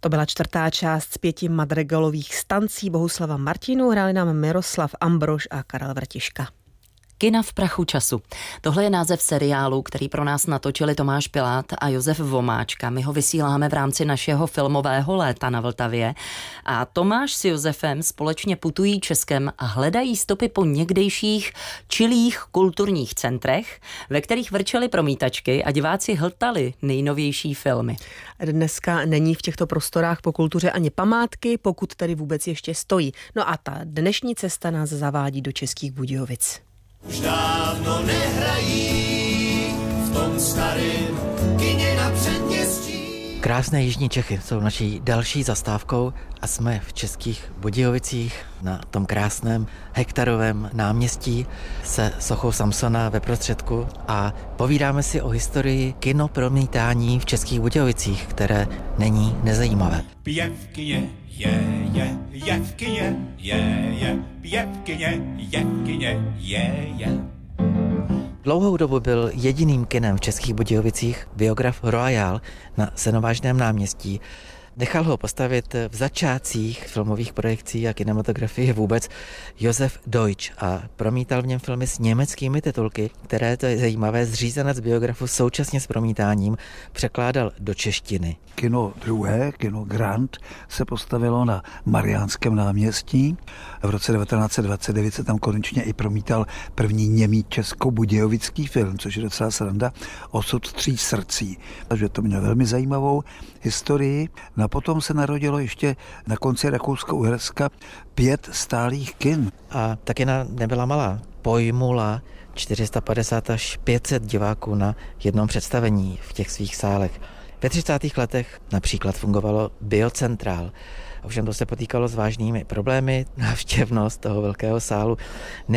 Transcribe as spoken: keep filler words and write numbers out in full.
To byla čtvrtá část z pěti madrigalových stancí Bohuslava Martinů, hráli nám Miroslav Ambrož a Karel Vrtiška. Kina v prachu času. Tohle je název seriálu, který pro nás natočili Tomáš Pilát a Josef Vomáčka. My ho vysíláme v rámci našeho filmového léta na Vltavě. A Tomáš s Josefem společně putují Českem a hledají stopy po někdejších čilých kulturních centrech, ve kterých vrčely promítačky a diváci hltali nejnovější filmy. Dneska není v těchto prostorách po kultuře ani památky, pokud tady vůbec ještě stojí. No a ta dnešní cesta nás zavádí do Českých Budějovic. Už dávno nehrají v tom starém kině na předměstí. Krásné jižní Čechy jsou naší další zastávkou a jsme v Českých Budějovicích na tom krásném hektarovém náměstí se sochou Samsona ve prostředku a povídáme si o historii kinopromítání v Českých Budějovicích, které není nezajímavé. Pěvkyně, je, je, je v kině, je, je, pěvkyně, je v kině, je, je. Dlouhou dobu byl jediným kinem v Českých Budějovicích biograf Royal na Senovážném náměstí. Nechal ho postavit v začátcích filmových projekcí a kinematografie vůbec Josef Deutsch a promítal v něm filmy s německými titulky, které, to je zajímavé, zřízenec biografu současně s promítáním překládal do češtiny. Kino druhé, kino Grand, se postavilo na Mariánském náměstí. V roce devatenáct set dvacet devět se tam konečně i promítal první němý česko-budějovický film, což je docela sranda, Osud tří srdcí. Takže to mělo velmi zajímavou historii. A potom se narodilo ještě na konci Rakousko-Uherska pět stálých kin. A ta kina nebyla malá. Pojmula čtyři sta padesát až pět set diváků na jednom představení v těch svých sálech. Ve třicátých letech například fungovalo Biocentrál. Ovšem to se potýkalo s vážnými problémy, návštěvnost toho velkého sálu